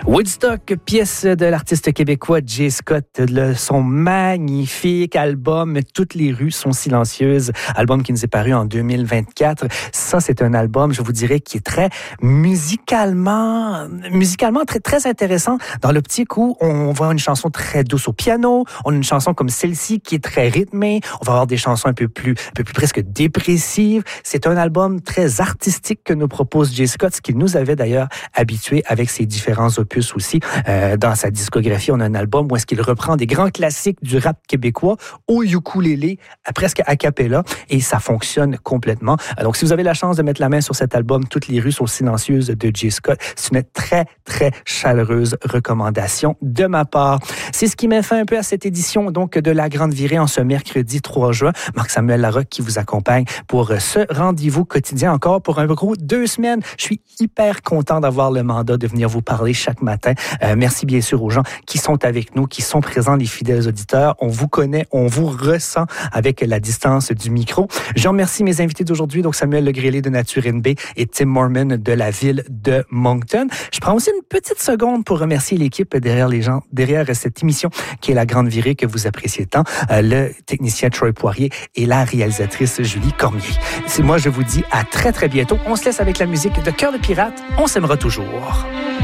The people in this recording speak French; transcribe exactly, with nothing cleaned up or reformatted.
Woodstock, pièce de l'artiste québécois Jay Scott, le, son magnifique album « Toutes les rues sont silencieuses », album qui nous est paru en deux mille vingt-quatre. Ça, c'est un album, je vous dirais, qui est très musicalement, musicalement très, très intéressant dans l'optique où on va avoir une chanson très douce au piano, on a une chanson comme celle-ci qui est très rythmée, on va avoir des chansons un peu plus, un peu plus presque dépressives. C'est un album très artistique que nous propose Jay Scott, ce qu'il nous avait d'ailleurs habitués avec ses différents opus aussi. Euh, dans sa discographie, on a un album où est-ce qu'il reprend des grands classiques du rap québécois au ukulélé, presque a cappella, et ça fonctionne complètement. Donc, si vous avez la chance de mettre la main sur cet album, Toutes les rues sont silencieuses de Jay Scott, c'est une très, très chaleureuse recommandation de ma part. C'est ce qui met fin un peu à cette édition donc de La Grande Virée en ce mercredi trois juin. Marc-Samuel Larocque qui vous accompagne pour ce rendez-vous quotidien encore pour un gros deux semaines. Je suis hyper content d'avoir le mandat de venir vous parler chaque matin. Euh, merci bien sûr aux gens qui sont avec nous, qui sont présents, les fidèles auditeurs. On vous connaît, on vous ressent avec la distance du micro. Je remercie mes invités d'aujourd'hui, donc Samuel Legrélé de Nature N B et Tim Mormon de la ville de Moncton. Je prends aussi une petite seconde pour remercier l'équipe derrière les gens, derrière cette émission qui est La Grande Virée que vous appréciez tant, euh, le technicien Troy Poirier et la réalisatrice Julie Cormier. C'est moi, je vous dis à très très bientôt. On se laisse avec la musique de Cœur de Pirate. On s'aimera toujours.